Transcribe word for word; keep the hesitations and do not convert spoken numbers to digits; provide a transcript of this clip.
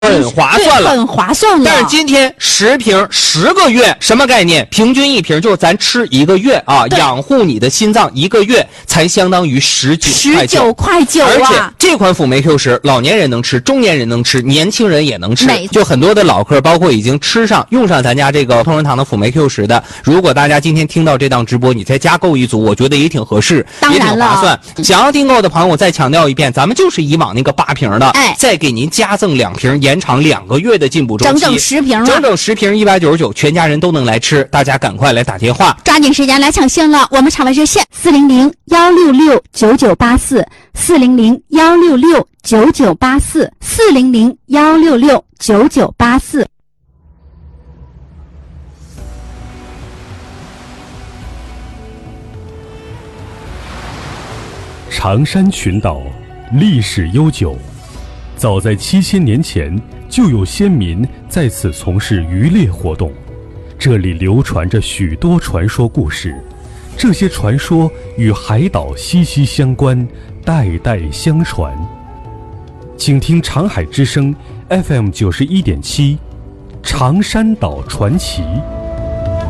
很划算了， 很划算了。 但是今天十瓶十个月，什么概念？平均一瓶就是咱吃一个月啊，养护你的心脏一个月才相当于十九块九。 十九块九啊！ 而且这款辅酶 Q 十，老年人能吃，中年人能吃，年轻人也能吃。就很多的老客，包括已经吃上用上咱家这个同仁堂的辅酶 Q 十的，如果大家今天听到这档直播，你再加购一组，我觉得也挺合适，也挺划算。想要订购的朋友，我再强调一遍，咱们就是以往那个八瓶的，哎，再给您加赠两瓶，延长两个月的进补周期， 整整十瓶了， 整整十瓶一百九十九，全家人都能来吃，大家赶快来打电话， 抓紧时间来抢线了。我们场外热线四零零幺六六九九八四，四零零幺六六九九八四，四零零幺六六九九八四。 长山群岛历史悠久，早在七千年前就有先民在此从事渔猎活动，这里流传着许多传说故事，这些传说与海岛息息相关，代代相传。请听长海之声 F M 九十一点七，长山岛传奇。